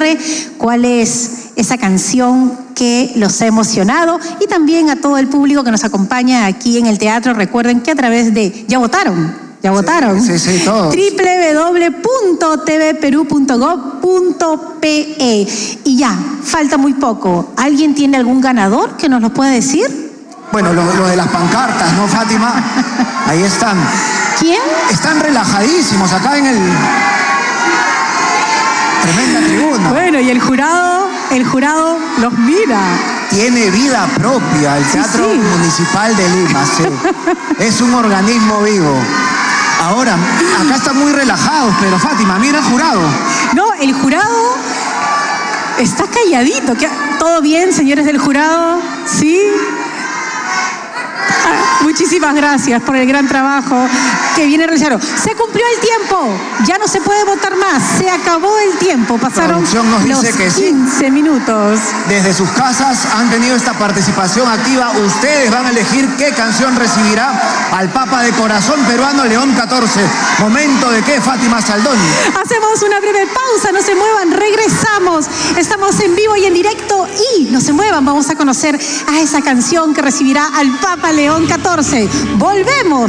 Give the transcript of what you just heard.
cierre, ¿cuál es esa canción que los ha emocionado? Y también a todo el público que nos acompaña aquí en el teatro. Recuerden que a través de... ¿Ya votaron? ¿Ya votaron? Sí, todos. www.tvperú.gov.pe. Y ya, falta muy poco. ¿Alguien tiene algún ganador que nos lo pueda decir? Bueno, lo de las pancartas, ¿no, Fátima? Ahí están. ¿Quién? Están relajadísimos acá en el... Tremenda tribuna. Bueno, y el jurado los mira. Tiene vida propia el Teatro Municipal de Lima, sí. Es un organismo vivo. Ahora, acá están muy relajados, pero Fátima, mira el jurado. No, el jurado está calladito. ¿Todo bien, señores del jurado? ¿Sí? Muchísimas gracias por el gran trabajo que viene realizando. Se cumplió el tiempo, ya no se puede votar más, se acabó el tiempo, pasaron nos dice los que 15 minutos. Desde sus casas han tenido esta participación activa. Ustedes van a elegir qué canción recibirá al Papa de Corazón Peruano León XIV. ¿Momento de qué, Fátima Saldoni? Hacemos una breve pausa, no se muevan, regresamos. Estamos en vivo y en directo y no se muevan, vamos a conocer a esa canción que recibirá al Papa León XIV. Volvemos.